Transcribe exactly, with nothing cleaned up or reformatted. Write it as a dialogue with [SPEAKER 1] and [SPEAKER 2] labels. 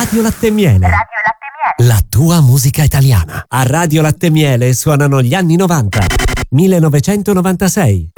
[SPEAKER 1] Radio Latte e Miele.
[SPEAKER 2] Radio Latte e Miele.
[SPEAKER 1] La tua musica italiana. A Radio Latte e Miele suonano gli anni novanta. millenovecentonovantasei.